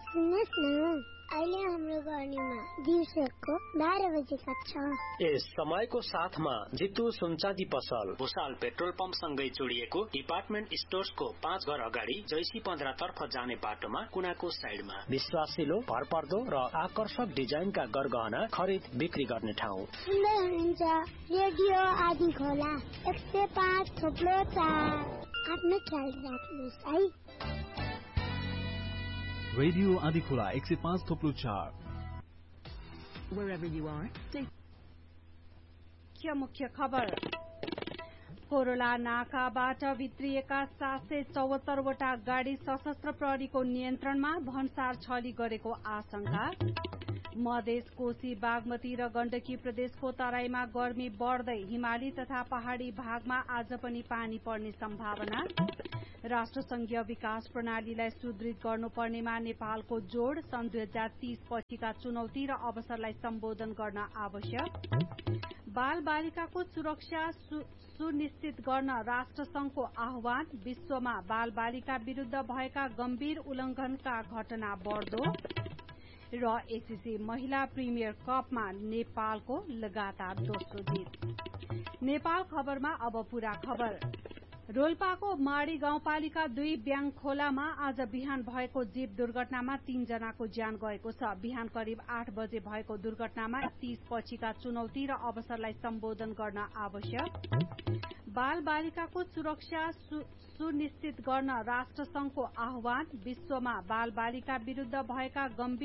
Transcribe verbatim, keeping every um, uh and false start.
सुन्नुहोस् न, अहिले हाम्रो गर्नीमा दिउँसोको बाह्र बजे कक्षा। यस समयको साथमा जितु सुनचाँदी पसल, भुसाल पेट्रोल पम्प सँगै जोडिएको डिपार्टमेन्ट स्टोर्सको पाँच घर अगाडि जैसी पन्ध्र तर्फ जाने बाटोमा कुनाको साइडमा विश्वासिलो, भरपर्दो र आकर्षक डिजाइनका गरगहना खरिद बिक्री गर्ने ठाउँ। सुन्दै हुनुहुन्छ रेडियो आदि खोला एक सय पाँच थोप्लो चार। आफ्नो ख्याल राख्नुहोस् है। रेडियो आदि खोला एक सय पाँच थोप्लो चार। मुख्य मुख्य खबर। कोरोला नाकाबाट भित्रिएका सात सय चौहत्तरवटा गाड़ी सशस्त्र प्रहरीको नियन्त्रणमा, भन्सार छली गरेको आशंका। मधेस, कोशी, बागमती र गण्डकी प्रदेशको तराईमा गर्मी बढ्दै, हिमाली तथा पहाड़ी भागमा आज पनि पानी पर्ने सम्भावना। राष्ट्रसंघीय विकास प्रणालीलाई सुदृढ गर्नुपर्नेमा नेपालको जोड़, सन् दुई हजार तीस पछिका चुनौती र अवसरलाई सम्बोधन गर्न आवश्यक। बाल बालिकाको सुरक्षा सुनिश्चित गर्न राष्ट्रसंघको आह्वान, विश्वमा बाल बालिका विरूद्ध भएका गम्भीर उल्लंघनका घटना बढ्दो। र एसीसी महिला प्रिमियर कपमा नेपालको लगातार दोस्रो जित। नेपाल खबरमा अब पूरा खबर। रोल्पाको माडी गाउँपालिका दुई ब्याङ खोलामा आज बिहान भएको जीप दुर्घटनामा तीन जनाको ज्यान गएको छ। बिहान करिब आठ बजे भएको दुर्घटनामा तीस पछिका चुनौती र अवसरलाई सम्बोधन गर्न आवश्यक। बाल बालिकाको सुरक्षा सुनिश्चित गर्न राष्ट्रसंघको आह्वान, विश्वमा बाल बालिका विरूद्ध भएका गम्भीर